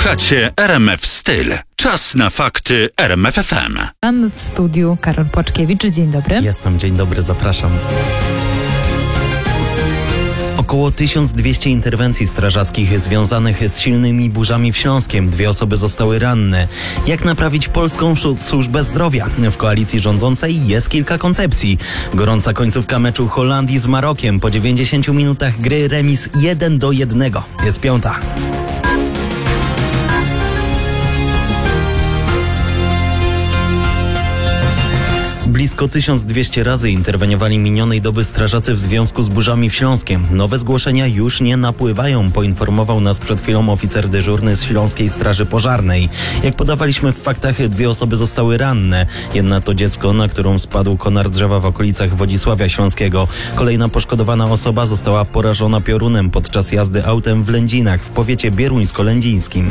Słuchacie RMF Styl. Czas na fakty RMF FM. Mam w studiu Karol Płaczkiewicz. Dzień dobry. Jestem, dzień dobry, zapraszam. Około 1200 interwencji strażackich związanych z silnymi burzami w Śląskiem. 2 osoby zostały ranne. Jak naprawić polską służbę zdrowia? W koalicji rządzącej jest kilka koncepcji. Gorąca końcówka meczu Holandii z Marokiem. Po 90 minutach gry remis 1-1. Jest 5. Blisko 1200 razy interweniowali minionej doby strażacy w związku z burzami w Śląskiem. Nowe zgłoszenia już nie napływają, poinformował nas przed chwilą oficer dyżurny z Śląskiej Straży Pożarnej. Jak podawaliśmy w faktach, 2 osoby zostały ranne. Jedna to dziecko, na którą spadł konar drzewa w okolicach Wodzisławia Śląskiego. Kolejna poszkodowana osoba została porażona piorunem podczas jazdy autem w Lędzinach w powiecie bieruńsko-lędzińskim.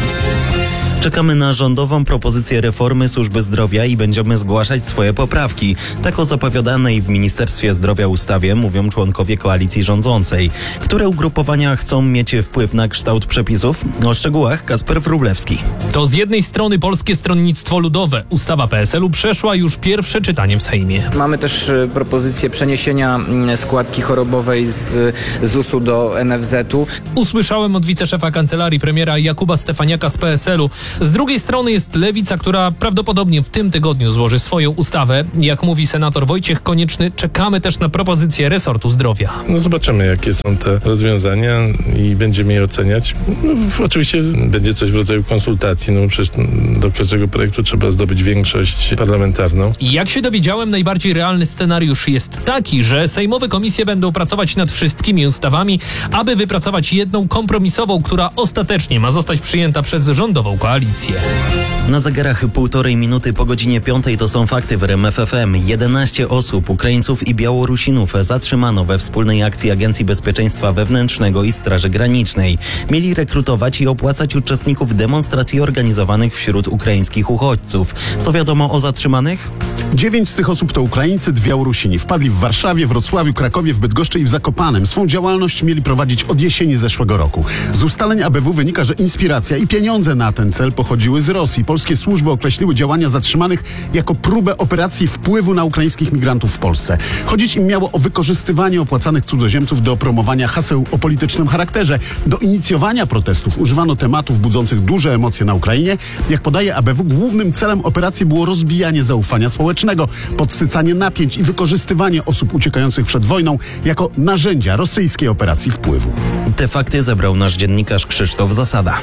Czekamy na rządową propozycję reformy służby zdrowia i będziemy zgłaszać swoje poprawki. Tak o zapowiadanej w Ministerstwie Zdrowia ustawie mówią członkowie koalicji rządzącej. Które ugrupowania chcą mieć wpływ na kształt przepisów? O szczegółach Kacper Wróblewski. To z jednej strony Polskie Stronnictwo Ludowe. Ustawa PSL-u przeszła już pierwsze czytanie w Sejmie. Mamy też propozycję przeniesienia składki chorobowej z ZUS-u do NFZ-u. Usłyszałem od wiceszefa kancelarii premiera Jakuba Stefaniaka z PSL-u. Z drugiej strony jest Lewica, która prawdopodobnie w tym tygodniu złoży swoją ustawę. Jak mówi senator Wojciech Konieczny, czekamy też na propozycję resortu zdrowia. Zobaczymy, jakie są te rozwiązania i będziemy je oceniać. Oczywiście będzie coś w rodzaju konsultacji. Przecież do każdego projektu trzeba zdobyć większość parlamentarną. Jak się dowiedziałem, najbardziej realny scenariusz jest taki, że sejmowe komisje będą pracować nad wszystkimi ustawami, aby wypracować jedną kompromisową, która ostatecznie ma zostać przyjęta przez rządową koalicję. Na zegarach 1,5 minuty po godzinie 5 to są fakty w RMF FM. 11 osób, Ukraińców i Białorusinów zatrzymano we wspólnej akcji Agencji Bezpieczeństwa Wewnętrznego i Straży Granicznej. Mieli rekrutować i opłacać uczestników demonstracji organizowanych wśród ukraińskich uchodźców. Co wiadomo o zatrzymanych? 9 z tych osób to Ukraińcy, 2 Białorusini. Wpadli w Warszawie, Wrocławiu, Krakowie, w Bydgoszczy i w Zakopanem. Swą działalność mieli prowadzić od jesieni zeszłego roku. Z ustaleń ABW wynika, że inspiracja i pieniądze na ten cel pochodziły z Rosji. Polskie służby określiły działania zatrzymanych jako próbę operacji wpływu na ukraińskich migrantów w Polsce. Chodzić im miało o wykorzystywanie opłacanych cudzoziemców do promowania haseł o politycznym charakterze. Do inicjowania protestów używano tematów budzących duże emocje na Ukrainie. Jak podaje ABW, głównym celem operacji było rozbijanie zaufania społecznego, podsycanie napięć i wykorzystywanie osób uciekających przed wojną jako narzędzia rosyjskiej operacji wpływu. Te fakty zebrał nasz dziennikarz Krzysztof Zasada.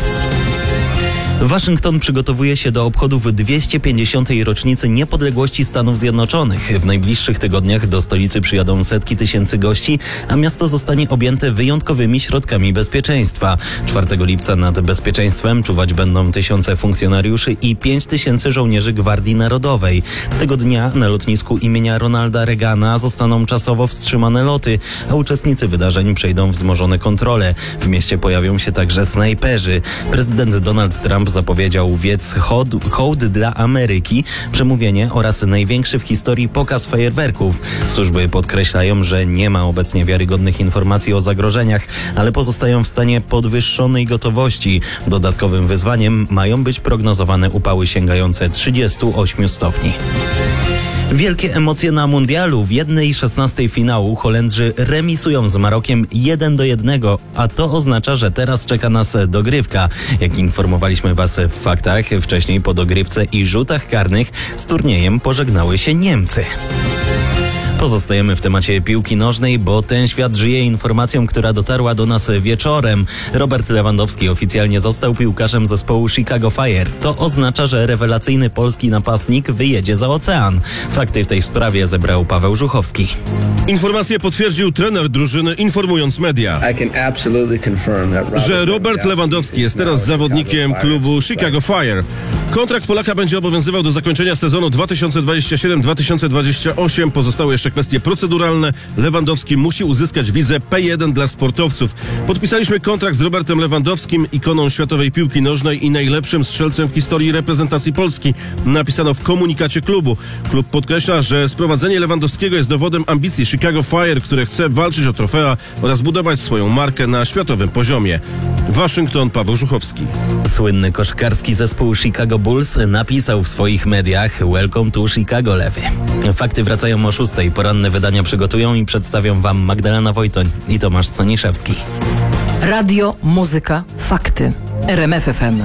Waszyngton przygotowuje się do obchodów 250. rocznicy niepodległości Stanów Zjednoczonych. W najbliższych tygodniach do stolicy przyjadą setki tysięcy gości, a miasto zostanie objęte wyjątkowymi środkami bezpieczeństwa. 4 lipca nad bezpieczeństwem czuwać będą tysiące funkcjonariuszy i 5000 żołnierzy Gwardii Narodowej. Tego dnia na lotnisku imienia Ronalda Reagana zostaną czosowo wstrzymane loty, a uczestnicy wydarzeń przejdą wzmożone kontrole. W mieście pojawią się także snajperzy. Prezydent Donald Trump zapowiedział wiec hołd dla Ameryki, przemówienie oraz największy w historii pokaz fajerwerków. Służby podkreślają, że nie ma obecnie wiarygodnych informacji o zagrożeniach, ale pozostają w stanie podwyższonej gotowości. Dodatkowym wyzwaniem mają być prognozowane upały sięgające 38 stopni. Wielkie emocje na mundialu. W 1/16 finału Holendrzy remisują z Marokiem 1-1, a to oznacza, że teraz czeka nas dogrywka. Jak informowaliśmy Was w faktach, wcześniej po dogrywce i rzutach karnych z turniejem pożegnały się Niemcy. Pozostajemy w temacie piłki nożnej, bo ten świat żyje informacją, która dotarła do nas wieczorem. Robert Lewandowski oficjalnie został piłkarzem zespołu Chicago Fire. To oznacza, że rewelacyjny polski napastnik wyjedzie za ocean. Fakty w tej sprawie zebrał Paweł Żuchowski. Informację potwierdził trener drużyny, informując media, że Robert Lewandowski jest teraz zawodnikiem klubu Chicago Fire. Kontrakt Polaka będzie obowiązywał do zakończenia sezonu 2027-2028. Pozostały jeszcze kwestie proceduralne. Lewandowski musi uzyskać wizę P1 dla sportowców. Podpisaliśmy kontrakt z Robertem Lewandowskim, ikoną światowej piłki nożnej i najlepszym strzelcem w historii reprezentacji Polski. Napisano w komunikacie klubu. Klub podkreśla, że sprowadzenie Lewandowskiego jest dowodem ambicji Chicago Fire, które chce walczyć o trofea oraz budować swoją markę na światowym poziomie. Waszyngton, Paweł Żuchowski. Słynny koszykarski zespół Chicago Bulls napisał w swoich mediach Welcome to Chicago, Lewy. Fakty wracają o 6:00. Poranne wydania przygotują i przedstawią wam Magdalena Wojtoń i Tomasz Staniszewski. Radio, muzyka, fakty. RMF FM.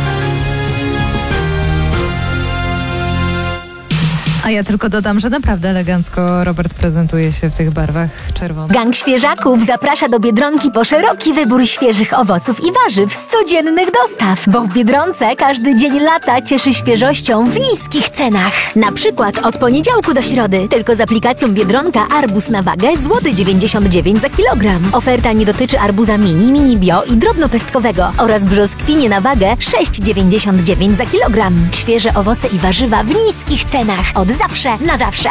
A ja tylko dodam, że naprawdę elegancko Robert prezentuje się w tych barwach czerwonych. Gang Świeżaków zaprasza do Biedronki po szeroki wybór świeżych owoców i warzyw z codziennych dostaw, bo w Biedronce każdy dzień lata cieszy świeżością w niskich cenach. Na przykład od poniedziałku do środy tylko z aplikacją Biedronka arbuz na wagę złoty 99 za kilogram. Oferta nie dotyczy arbuza mini bio i drobnopestkowego oraz brzoskwinie na wagę 6,99 za kilogram. Świeże owoce i warzywa w niskich cenach. Od zawsze na zawsze.